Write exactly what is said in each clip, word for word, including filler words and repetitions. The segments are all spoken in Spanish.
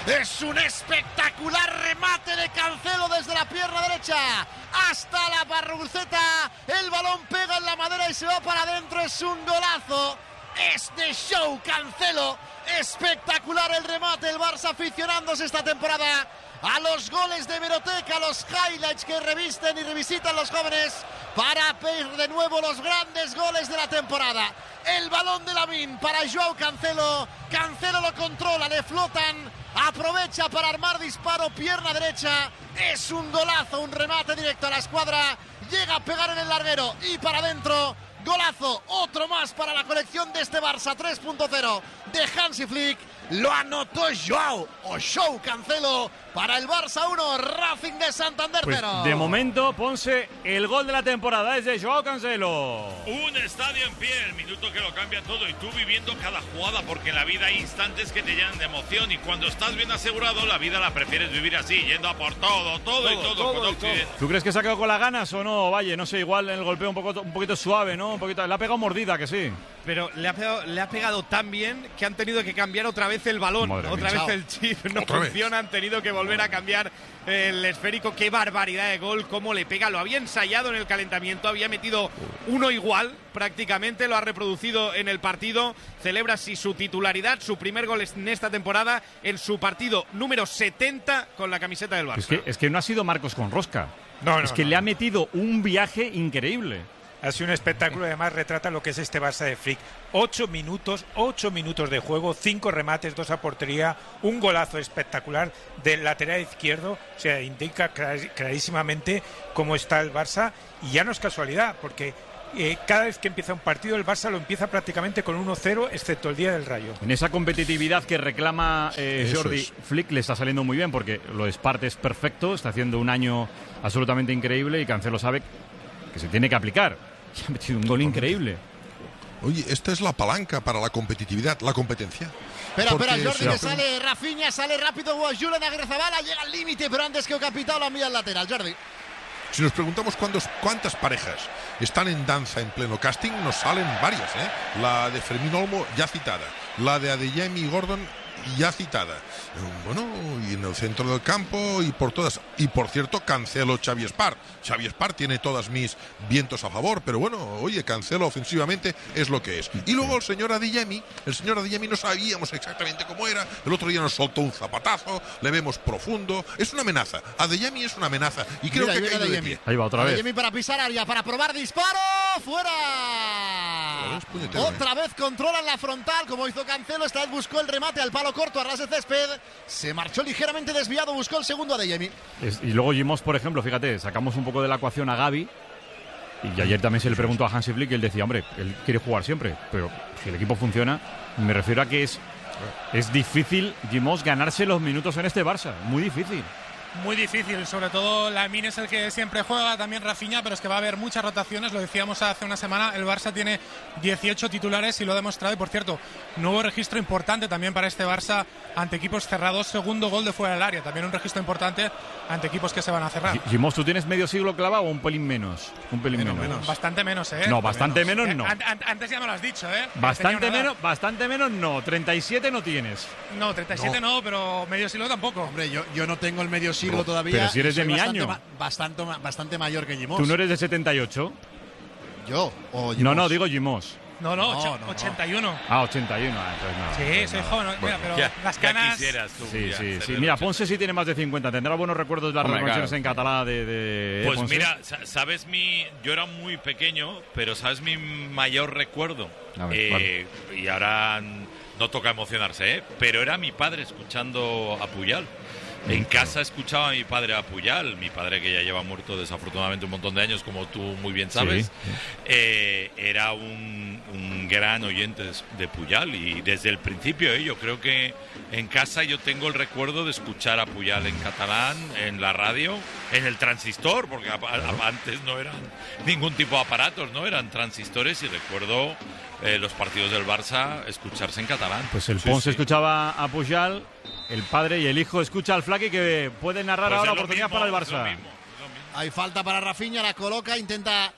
Es un espectacular remate de Cancelo desde la pierna derecha hasta la barruceta. El balón pega en la madera y se va para adentro. Es un golazo. Es de show Cancelo. Espectacular el remate. El Barça aficionándose esta temporada a los goles de hemeroteca, a los highlights que revisten y revisitan los jóvenes para ver de nuevo los grandes goles de la temporada. El balón de Lamine para Joao Cancelo. Cancelo lo controla, le flotan, aprovecha para armar disparo, pierna derecha. Es un golazo, un remate directo a la escuadra. Llega a pegar en el larguero y para adentro. Golazo, otro más para la colección de este Barça tres punto cero de Hansi Flick. Lo anotó Joao o Show Cancelo para el Barça uno, Racing de Santander cero. Pues de momento, Ponce, el gol de la temporada es de Joao Cancelo. Un estadio en pie, el minuto que lo cambia todo y tú viviendo cada jugada, porque en la vida hay instantes que te llenan de emoción y cuando estás bien asegurado, la vida la prefieres vivir así, yendo a por todo, todo, todo y todo, todo, todo, todo. ¿Tú crees que se ha quedado con las ganas o no, Valle? No sé, igual el golpeo un, poco, un poquito suave, ¿no? Un poquito, le ha pegado mordida, que sí. Pero le ha pegado, le ha pegado tan bien que han tenido que cambiar otra vez el balón. Madre otra mía. vez el chip no otra funciona, vez. Han tenido que volver a cambiar el esférico. Qué barbaridad de gol, cómo le pega. Lo había ensayado en el calentamiento, había metido uno igual prácticamente, lo ha reproducido en el partido. Celebra así su titularidad, su primer gol en esta temporada, en su partido número setenta con la camiseta del Barça. Es que, es que no ha sido Marcos con rosca. No, no, es que no. le ha metido un viaje increíble. Ha sido un espectáculo, además retrata lo que es este Barça de Flick. Ocho minutos, ocho minutos de juego, cinco remates, dos a portería, un golazo espectacular del lateral izquierdo. O sea, indica clarísimamente cómo está el Barça. Y ya no es casualidad, porque eh, cada vez que empieza un partido, el Barça lo empieza prácticamente con uno cero, excepto el día del Rayo. En esa competitividad que reclama eh, Jordi es. Flick le está saliendo muy bien, porque lo de Esparta es perfecto, está haciendo un año absolutamente increíble y Cancelo sabe que se tiene que aplicar. Se ha metido un gol increíble. Oye, esta es la palanca para la competitividad, la competencia. Espera, espera, Jordi, que sale Rafinha, sale rápido Julen Agrezabala, llega al límite, pero antes que Ocapitao la mira al lateral, Jordi. Si nos preguntamos cuántos, cuántas parejas están en danza en pleno casting, nos salen varias, ¿eh? La de Fermín Olmo ya citada, la de Adeyemi y Gordon ya citada. Bueno, y en el centro del campo y por todas. Y por cierto, Cancelo, Xavi Espart. Xavi Espart tiene todas mis vientos a favor, pero bueno, oye, Cancelo ofensivamente es lo que es. Y luego el señor Adeyemi, el señor Adeyemi no sabíamos exactamente cómo era. El otro día nos soltó un zapatazo, le vemos profundo. Es una amenaza. Adeyemi es una amenaza. Y creo Mira, que ha caído de pie. Ahí va otra vez. Adeyemi para pisar área, para probar disparo. ¡Fuera! Otra vez controlan la frontal, como hizo Cancelo. Esta vez buscó el remate al palo corto, a ras de césped. Se marchó ligeramente desviado, buscó el segundo a Adeyemi. Y luego Gimos, por ejemplo, fíjate, sacamos un poco de la ecuación a Gavi. Y ayer también se le preguntó a Hansi Flick y él decía, hombre, él quiere jugar siempre, pero si el equipo funciona, me refiero a que es, es difícil, Gimos, ganarse los minutos en este Barça. Muy difícil. Muy difícil, sobre todo Lamine es el que siempre juega, también Rafinha, pero es que va a haber muchas rotaciones, lo decíamos hace una semana, el Barça tiene dieciocho titulares y lo ha demostrado, y por cierto, nuevo registro importante también para este Barça ante equipos cerrados, segundo gol de fuera del área, también un registro importante ante equipos que se van a cerrar. Gimos, ¿tú tienes medio siglo clavado o un pelín menos? Un pelín menos. menos. Bastante menos, ¿eh? No, bastante menos, menos no. Eh, an- antes ya me lo has dicho, ¿eh? Bastante menos, bastante menos no, treinta y siete no tienes. No, treinta y siete no, no pero medio siglo tampoco. Hombre, yo, yo no tengo el medio siglo no, todavía. Pero si eres de mi bastante año. Ma- bastante, bastante mayor que Gimos. ¿Tú no eres de setenta y ocho? ¿Yo? ¿O no, no, digo Gimos. No, no, no, no, ochenta y uno. Ah, ochenta y uno. Entonces nada, sí, entonces soy nada. joven. Mira, Bueno, pero ya, las canas. Ya tú, sí, ya, sí, sí. Mira, Ponce sí tiene más de cincuenta. Tendrá buenos recuerdos de las Hombre, reuniones claro. en catalán de, de Pues Ponce. mira, sabes mi. Yo era muy pequeño, pero sabes mi mayor recuerdo. A ver, eh, vale. Y ahora no toca emocionarse, ¿eh? Pero era mi padre escuchando a Puyal. En casa escuchaba a mi padre a Puyal, mi padre que ya lleva muerto desafortunadamente un montón de años, como tú muy bien sabes, sí, sí. Eh, era un, un gran oyente de Puyal y desde el principio eh, yo creo que en casa yo tengo el recuerdo de escuchar a Puyal en catalán, en la radio, en el transistor, porque a, a, antes no eran ningún tipo de aparatos, no eran transistores y recuerdo eh, los partidos del Barça escucharse en catalán. Pues el sí, Ponce sí. escuchaba a Puyal. El padre y el hijo escucha al Flaqui que puede narrar pues ahora es lo oportunidad mismo, para el es lo Barça. mismo, es lo mismo. Hay falta para Rafinha, la coloca, intenta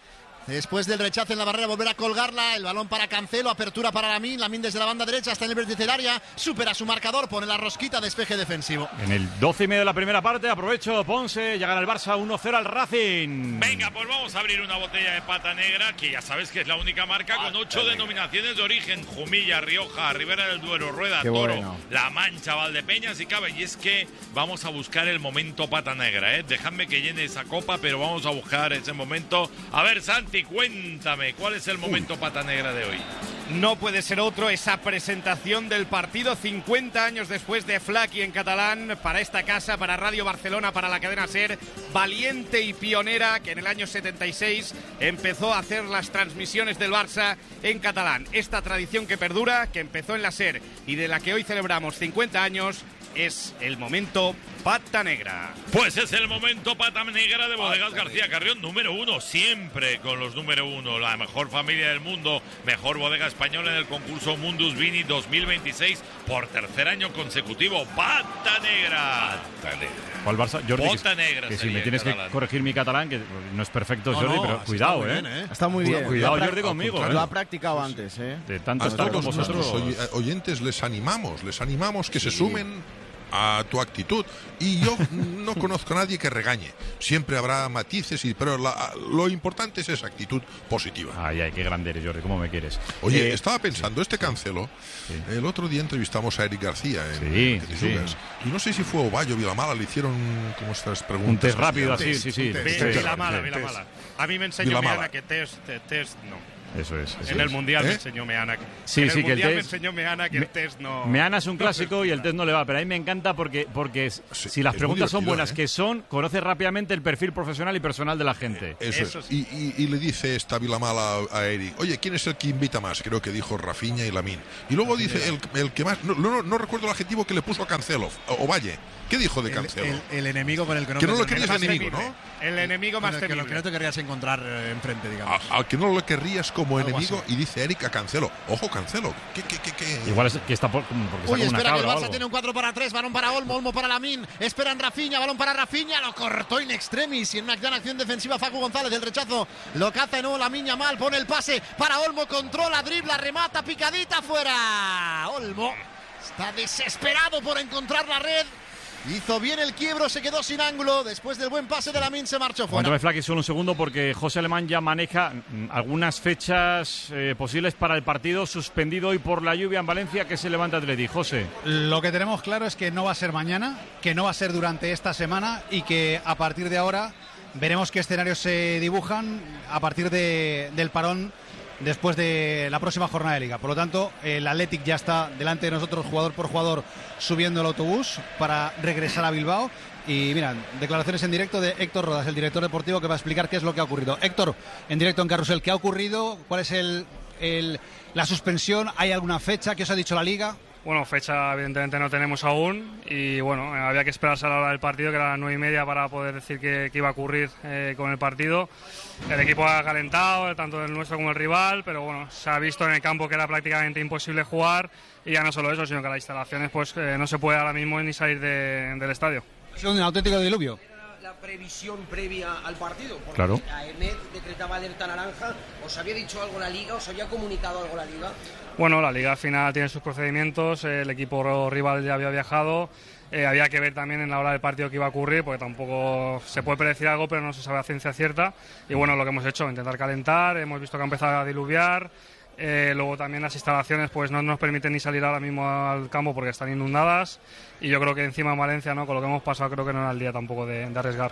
Después del rechazo en la barrera, volver a colgarla. El balón para Cancelo, apertura para Lamine. Lamine desde la banda derecha hasta en el vértice del área. Supera su marcador, pone la rosquita, despeje defensivo. En el doce y medio de la primera parte, aprovecho Ponce, ya gana el Barça uno cero al Racing. Venga, pues vamos a abrir una botella de pata negra, que ya sabes que es la única marca con ocho denominaciones de origen: Jumilla, Rioja, Ribera del Duero, Rueda, Qué Toro, bueno. La Mancha, Valdepeñas y Cabe. Y es que vamos a buscar el momento pata negra, ¿eh? Dejadme que llene esa copa, pero vamos a buscar ese momento. A ver, Santi, cuéntame, ¿cuál es el momento pata negra de hoy? No puede ser otro, esa presentación del partido cincuenta años después de Flaqui en catalán, para esta casa, para Radio Barcelona, para la cadena SER, valiente y pionera, que en el año setenta y seis empezó a hacer las transmisiones del Barça en catalán. Esta tradición que perdura, que empezó en la SER y de la que hoy celebramos cincuenta años, es el momento pata negra. Pues es el momento pata negra de Bodegas García Carrión, número uno, siempre con los número uno, la mejor familia del mundo, mejor bodega española en el concurso Mundus Vini dos mil veintiséis por tercer año consecutivo. Pata negra. Pata negra. ¿Cuál Barça? Jordi, Pota que, negra que si sería me tienes en que catalán. corregir mi catalán, que no es perfecto, No, Jordi, no, pero está cuidado, muy ¿eh? bien, ¿eh? Está muy bien. Cuidado, Lo ha Jordi, prac- conmigo, Lo ¿eh? ha practicado antes, ¿eh? De tanto A estar con todos vosotros. nuestros oy- oyentes les animamos, les animamos que se sumen a tu actitud. Y yo no conozco a nadie que regañe. Siempre habrá matices, y, pero la- lo importante es esa actitud positiva. Ay, ay, qué grande eres, Jordi, ¿cómo me quieres? Oye, Eh, estaba pensando, este Cancelo, Sí. el otro día entrevistamos a Eric García en Sí, Que te sí. subas. Y no sé si fue Ovalle o Vilamala, le hicieron como estas preguntas. un test que se rápido llaman. así, sí, sí. test, sí, test. sí, Vilamala, sí. Vilamala. A mí me enseñó Vilamala. Meana que test, te- test no. Eso es. eso En el es. Mundial ¿Eh? me enseñó Meana. que- Sí, en sí, el que el Mundial me test- enseñó Meana que el test no. Meana es un clásico y el test no le va, pero a mí me encanta porque, porque es- Sí, si las es muy preguntas son divertido, buenas, ¿eh? que son, conoces rápidamente el perfil profesional y personal de la gente. Eso, Eso es. sí. Y, y- y le dice esta Vilamala a, a Eric, oye, ¿quién es el que invita más? Creo que dijo Rafinha y Lamine. Y luego dice el, el que más, no, no, no recuerdo el adjetivo que le puso a Cancelo, o Valle. ¿Qué dijo de El, Cancelo? el- el enemigo con el que no, Que no lo te- querías más enemigo, temible. ¿no? El enemigo con más el que, lo que temible. no te querrías encontrar eh, enfrente, digamos. A- al que no lo querrías como Algo enemigo, así. y dice Eric a Cancelo. Ojo, Cancelo. ¿Qué, qué, qué, qué? Igual es que está por, porque está Uy, como una espera que el cabra o Barça algo. tiene un cuatro para tres, balón para Olmo, Olmo para Lamine, esperan Rafinha, balón para Rafinha, lo cortó in extremis y en una gran acción defensiva Facu González, el rechazo lo caza de nuevo Lamine mal, pone el pase para Olmo, controla, dribla, remata, picadita, fuera. Olmo está desesperado por encontrar la red. Hizo bien el quiebro, se quedó sin ángulo. Después del buen pase de Lamine se marchó fuera. Cuando ve Flaky, solo un segundo, porque José Alemán ya maneja mm, algunas fechas eh, posibles para el partido suspendido hoy por la lluvia en Valencia, que se levanta Atleti. José. Lo que tenemos claro es que no va a ser mañana, que no va a ser durante esta semana y que a partir de ahora veremos qué escenarios se dibujan a partir de, del parón después de la próxima jornada de Liga. Por lo tanto, el Athletic ya está delante de nosotros, jugador por jugador, subiendo el autobús para regresar a Bilbao. Y mira, declaraciones en directo de Héctor Rodas, el director deportivo, que va a explicar qué es lo que ha ocurrido. Héctor, en directo en Carrusel, ¿qué ha ocurrido? ¿Cuál es el, el, la suspensión? ¿Hay alguna fecha? ¿Qué os ha dicho la Liga? Bueno, fecha evidentemente no tenemos aún y bueno, eh, había que esperarse a la hora del partido, que era las nueve y media, para poder decir qué, qué iba a ocurrir eh, con el partido. El equipo ha calentado, tanto el nuestro como el rival, pero bueno, se ha visto en el campo que era prácticamente imposible jugar y ya no solo eso, sino que las instalaciones pues eh, no se puede ahora mismo ni salir de- del estadio. Ha sido un auténtico diluvio. La previsión previa al partido, porque Claro. a EMED decretaba alerta naranja. ¿Os había dicho algo la Liga? ¿Os había comunicado algo la Liga? Bueno, la liga al final tiene sus procedimientos, eh, el equipo rival ya había viajado, eh, había que ver también en la hora del partido qué iba a ocurrir, porque tampoco se puede predecir algo, pero no se sabe a ciencia cierta. Y bueno, lo que hemos hecho, intentar calentar, hemos visto que ha empezado a diluviar, eh, luego también las instalaciones pues no nos permiten ni salir ahora mismo al campo porque están inundadas, y yo creo que encima en Valencia, ¿no?, con lo que hemos pasado, creo que no era el día tampoco de, de arriesgar.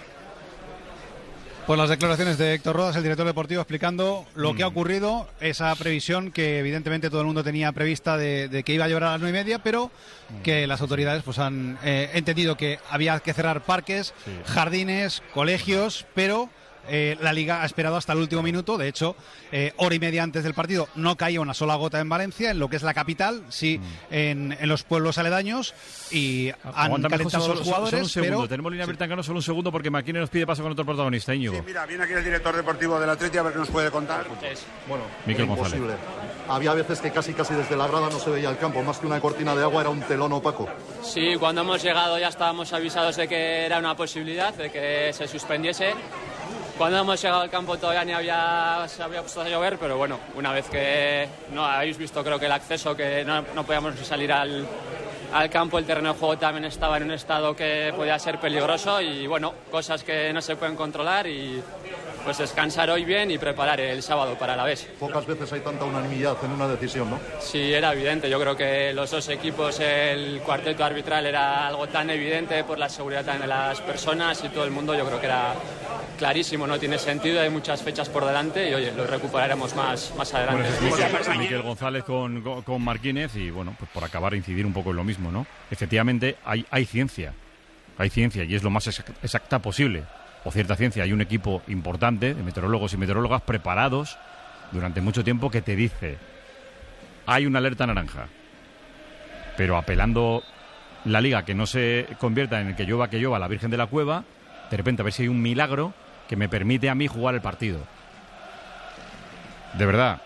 Pues las declaraciones de Héctor Rodas, el director deportivo, explicando lo que ha ocurrido, esa previsión que evidentemente todo el mundo tenía prevista de, de que iba a llevar a las nueve y media, pero que las autoridades pues han eh, entendido que había que cerrar parques, jardines, colegios, pero eh, la Liga ha esperado hasta el último minuto. De hecho, eh, hora y media antes del partido no caía una sola gota en Valencia, en lo que es la capital, sí en, en los pueblos aledaños, y han Aguántame, José, calentado solo, los solo jugadores, un segundo. pero... Tenemos línea abierta en Cano, solo un segundo, porque Maquini nos pide paso con otro protagonista, Íñigo. Sí, mira, viene aquí el director deportivo del Atleti a ver qué nos puede contar. Bueno, Miquel era González. imposible. Había veces que casi casi desde la grada no se veía el campo, más que una cortina de agua era un telón opaco. Sí, cuando hemos llegado ya estábamos avisados de que era una posibilidad, de que se suspendiese. Cuando hemos llegado al campo todavía ni había, se había puesto a llover, pero bueno, una vez que no habéis visto creo que el acceso, que no, no podíamos salir al, al campo, el terreno de juego también estaba en un estado que podía ser peligroso y bueno, cosas que no se pueden controlar y pues descansar hoy bien y preparar el sábado para la vez. Pocas veces hay tanta unanimidad en una decisión, ¿no? Sí, era evidente. Yo creo que los dos equipos, el cuarteto arbitral era algo tan evidente por la seguridad también de las personas y todo el mundo. Yo creo que era clarísimo, no tiene sentido, hay muchas fechas por delante y oye, lo recuperaremos más, más adelante. Bueno, es Miquel, Miquel González con, con, con Marquínez y bueno, pues por acabar de incidir un poco en lo mismo, ¿no? Efectivamente hay, hay ciencia, hay ciencia y es lo más exacta posible. O cierta ciencia, hay un equipo importante de meteorólogos y meteorólogas preparados durante mucho tiempo que te dice hay una alerta naranja, pero apelando la liga que no se convierta en el que llueva, que llueva la Virgen de la Cueva, de repente a ver si hay un milagro que me permite a mí jugar el partido. De verdad,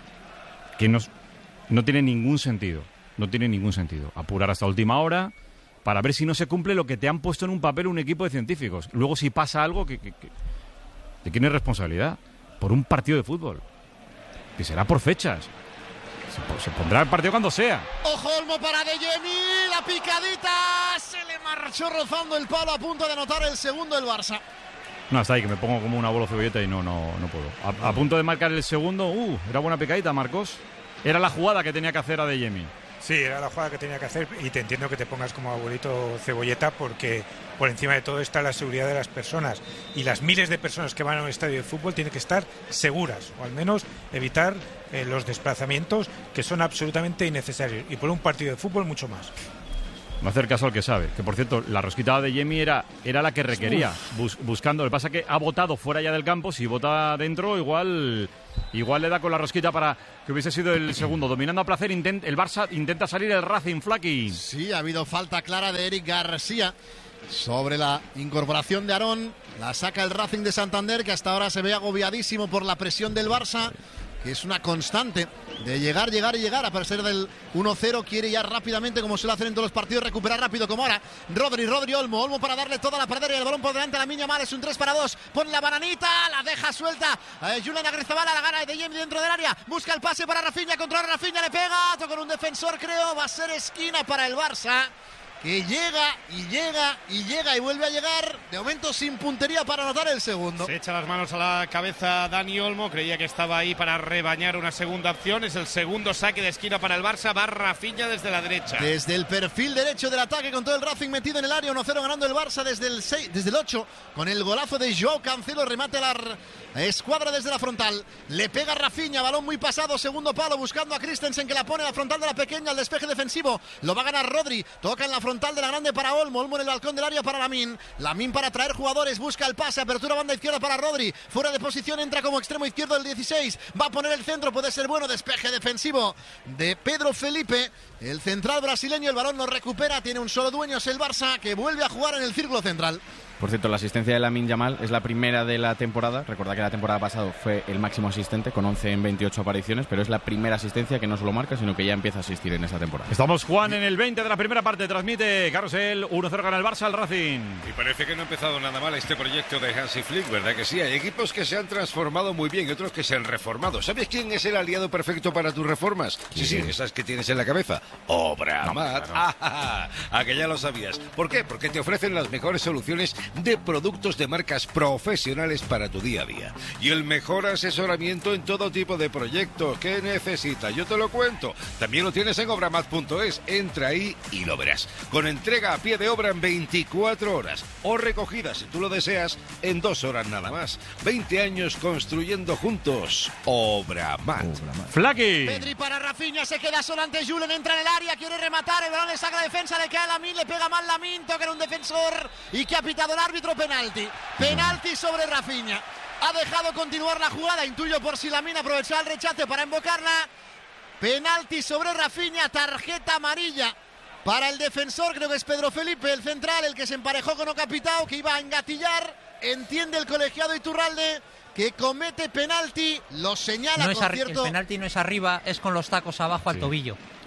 que no, no tiene ningún sentido, no tiene ningún sentido apurar hasta última hora para ver si no se cumple lo que te han puesto en un papel un equipo de científicos. Luego, si pasa algo, que, que, que, ¿de quién es responsabilidad? Por un partido de fútbol. Que será por fechas. Se, se pondrá el partido cuando sea. Ojo, Olmo para Adeyemi, la picadita. Se le marchó rozando el palo a punto de anotar el segundo del Barça. No, hasta ahí, que me pongo como un abuelo cebolleta y no, no, no puedo. A, a punto de marcar el segundo, uh, era buena picadita, Marcos. Era la jugada que tenía que hacer Adeyemi. Sí, era la jugada que tenía que hacer y te entiendo que te pongas como abuelito cebolleta porque por encima de todo está la seguridad de las personas y las miles de personas que van a un estadio de fútbol tienen que estar seguras o al menos evitar eh, los desplazamientos que son absolutamente innecesarios y por un partido de fútbol mucho más. No hacer caso al que sabe. Que por cierto, la rosquita de Yemi era, era la que requería, bus, buscando. Lo que pasa es que ha votado fuera ya del campo. Si vota dentro, igual igual le da con la rosquita para que hubiese sido el segundo. Dominando a placer, intent, el Barça intenta salir el Racing, Flaky. Sí, ha habido falta clara de Eric García sobre la incorporación de Aarón. La saca el Racing de Santander, que hasta ahora se ve agobiadísimo por la presión del Barça, que es una constante de llegar, llegar y llegar. A pesar del uno cero, quiere ya rápidamente, como suele hacer en todos los partidos, recuperar rápido, como ahora Rodri, Rodri, Olmo, Olmo para darle toda la pradera y el balón por delante a la Miña Mal. Es un tres para dos, pone la bananita, la deja suelta eh, Julen Agrizabala, la gana de Yemi dentro del área, busca el pase para Rafinha, controla Rafinha, le pega, toca con un defensor, creo, va a ser esquina para el Barça, que llega y llega y llega y vuelve a llegar, de momento sin puntería para anotar el segundo. Se echa las manos a la cabeza Dani Olmo, creía que estaba ahí para rebañar una segunda opción, es el segundo saque de esquina para el Barça, va Rafinha desde la derecha. Desde el perfil derecho del ataque, con todo el Racing metido en el área, uno cero ganando el Barça desde el seis, desde el ocho, con el golazo de Joao Cancelo, remate la escuadra desde la frontal, le pega Rafinha, balón muy pasado, segundo palo, buscando a Christensen, que la pone a la frontal de la pequeña, el despeje defensivo, lo va a ganar Rodri, toca en la frontal de la grande para Olmo, Olmo en el balcón del área para Lamine, Lamine para traer jugadores, busca el pase, apertura banda izquierda para Rodri, fuera de posición, entra como extremo izquierdo del dieciséis, va a poner el centro, puede ser bueno, despeje defensivo de Pedro Felipe, el central brasileño, el balón lo recupera, tiene un solo dueño, es el Barça, que vuelve a jugar en el círculo central. Por cierto, la asistencia de Lamine Yamal es la primera de la temporada. Recordad que la temporada pasada fue el máximo asistente con once en veintiocho apariciones, pero es la primera asistencia que no solo marca, sino que ya empieza a asistir en esta temporada. Estamos, Juan, en el veinte de la primera parte. Transmite Carrusel, uno cero gana el Barça al Racing. Y parece que no ha empezado nada mal este proyecto de Hansi Flick, ¿verdad que sí? Hay equipos que se han transformado muy bien y otros que se han reformado. ¿Sabes quién es el aliado perfecto para tus reformas? Sí, sí, esas que tienes en la cabeza. Obramat. No, claro. ah, ah, que ya lo sabías. ¿Por qué? Porque te ofrecen las mejores soluciones de productos de marcas profesionales para tu día a día. Y el mejor asesoramiento en todo tipo de proyectos. ¿Qué necesitas? Yo te lo cuento. También lo tienes en obramat punto es. Entra ahí y lo verás. Con entrega a pie de obra en veinticuatro horas. O recogida, si tú lo deseas, en dos horas nada más. veinte años construyendo juntos. Obramat. Flaky. Pedri para Rafinha, se queda solo ante Julen, entra en el área, quiere rematar, el balón le saca la defensa, le cae a Lamine, le pega mal Lamine, toca en un defensor y que ha pitado el árbitro. Penalti, penalti sobre Rafinha. Ha dejado continuar la jugada, intuyo por si Lamine aprovechó el rechace para invocarla. Penalti sobre Rafinha, tarjeta amarilla para el defensor, creo que es Pedro Felipe, el central, el que se emparejó con Ocapitao, que iba a engatillar. Entiende el colegiado Iturralde que comete penalti, lo señala, no es por ar- cierto. El penalti no es arriba, es con los tacos abajo al sí. tobillo.